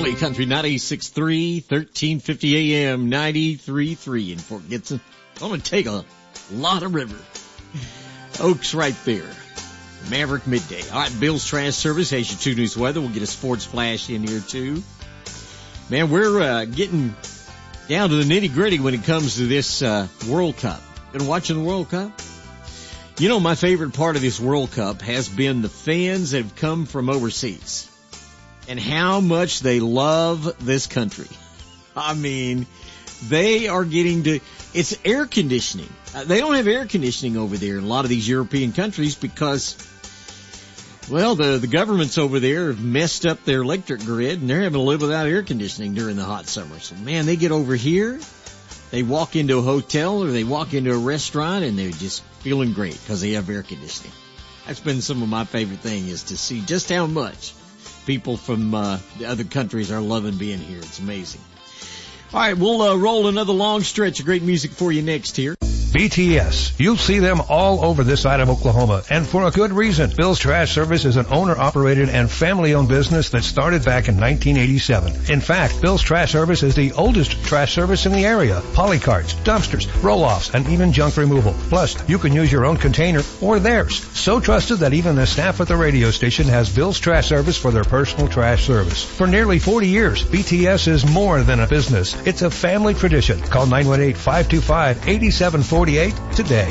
Billy Country 96.3, 1350 AM, 93.3 in Fort Gibson. Gonna take a lot of river. Oaks right there. Maverick Midday. All right, Bill's Trash Service has your 2 News weather. We'll get a sports flash in here too. Man, we're getting down to the nitty gritty when it comes to this World Cup. Been watching the World Cup? You know, my favorite part of this World Cup has been the fans that have come from overseas and how much they love this country. I mean, they are getting to, it's air conditioning. They don't have air conditioning over there in a lot of these European countries because, well, the governments over there have messed up their electric grid and they're having to live without air conditioning during the hot summer. So, man, they get over here, they walk into a hotel or they walk into a restaurant and they're just feeling great because they have air conditioning. That's been some of my favorite thing is to see just how much people from the other countries are loving being here. It's amazing. All right, we'll roll another long stretch of great music for you next here. BTS. You'll see them all over this side of Oklahoma, and for a good reason. Bill's Trash Service is an owner-operated and family-owned business that started back in 1987. In fact, Bill's Trash Service is the oldest trash service in the area. Polycarts, dumpsters, roll-offs, and even junk removal. Plus, you can use your own container or theirs. So trusted that even the staff at the radio station has Bill's Trash Service for their personal trash service. For nearly 40 years, BTS is more than a business. It's a family tradition. Call 918-525-8748 today.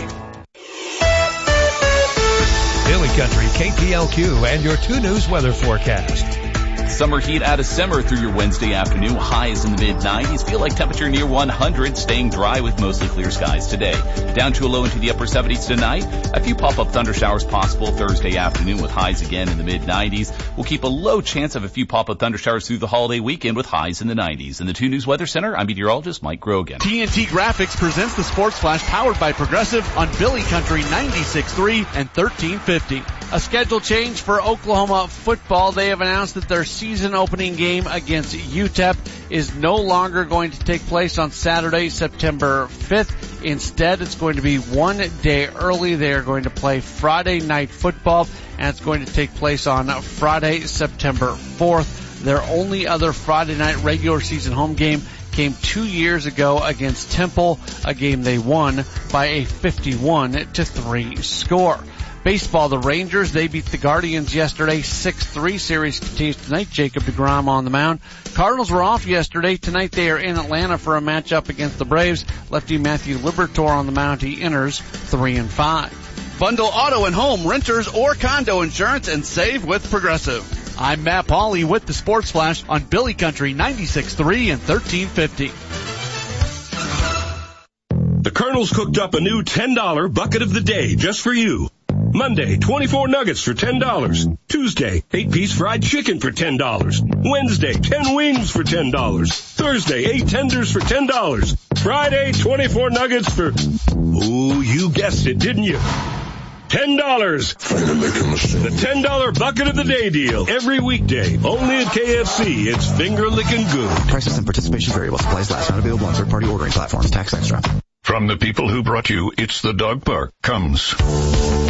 Billy Country, KPLQ, and your 2 News weather forecast. Summer heat out of simmer through your Wednesday afternoon. Highs in the mid-90s. Feel like temperature near 100. Staying dry with mostly clear skies today. Down to a low into the upper 70s tonight. A few pop-up thunder showers possible Thursday afternoon with highs again in the mid-90s. We'll keep a low chance of a few pop-up thunder showers through the holiday weekend with highs in the 90s. In the 2 News Weather Center, I'm meteorologist Mike Grogan. TNT Graphics presents the Sports Flash powered by Progressive on Billy Country 96.3 and 1350. A schedule change for Oklahoma football. They have announced that their season opening game against UTEP is no longer going to take place on Saturday, September 5th. Instead, it's going to be 1 day early. They are going to play Friday night football, and it's going to take place on Friday, September 4th. Their only other Friday night regular season home game came 2 years ago against Temple, a game they won by a 51-3 score. Baseball, the Rangers, they beat the Guardians yesterday, 6-3. Series continues tonight. Jacob deGrom on the mound. Cardinals were off yesterday. Tonight they are in Atlanta for a matchup against the Braves. Lefty Matthew Liberatore on the mound. He enters 3-5. Bundle auto and home, renters, or condo insurance and save with Progressive. I'm Matt Pauley with the Sports Flash on Billy Country 96.3 and 1350. The Colonel's cooked up a new $10 bucket of the day just for you. Monday, 24 nuggets for $10. Tuesday, 8-piece fried chicken for $10. Wednesday, 10 wings for $10. Thursday, 8 tenders for $10. Friday, 24 nuggets for, oh, you guessed it, didn't you? $10. The $10 bucket of the day deal. Every weekday. Only at KFC. It's finger-licking good. Prices and participation variable. Supplies last. Not available on third-party ordering platforms. Tax extra. From the people who brought you It's the Dog Park comes